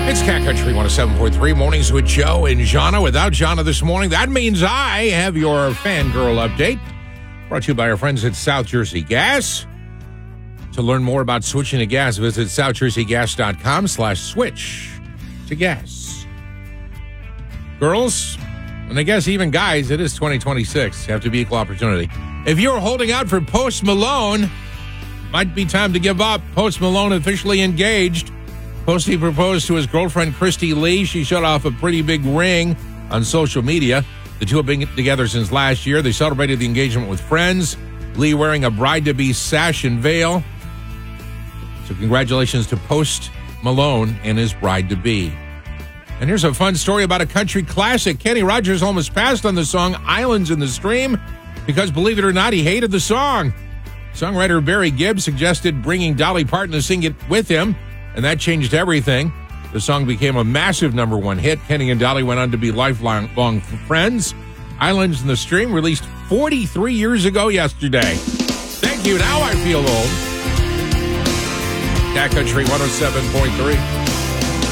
It's Cat Country 107.3, Mornings with Joe and Jana. Without Jana this morning, that means I have your fangirl update. Brought to you by our friends at South Jersey Gas. To learn more about switching to gas, visit southjerseygas.com/switch to gas. Girls, and I guess even guys, it is 2026. You have to be equal opportunity. If you're holding out for Post Malone, might be time to give up. Post Malone officially engaged. Posty proposed to his girlfriend, Christy Lee. She showed off a pretty big ring on social media. The two have been together since last year. They celebrated the engagement with friends. Lee wearing a bride-to-be sash and veil. So congratulations to Post Malone and his bride-to-be. And here's a fun story about a country classic. Kenny Rogers almost passed on the song Islands in the Stream because, believe it or not, he hated the song. Songwriter Barry Gibb suggested bringing Dolly Parton to sing it with him, and that changed everything. The song became a massive #1 hit. Kenny and Dolly went on to be lifelong friends. Islands in the Stream, released 43 years ago yesterday. Thank you. Now I feel old. Cat Country 107.3.